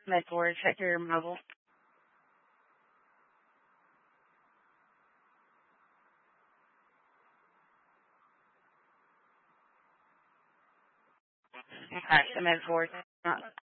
Med-4, check your mobile. Okay, the Med-4 not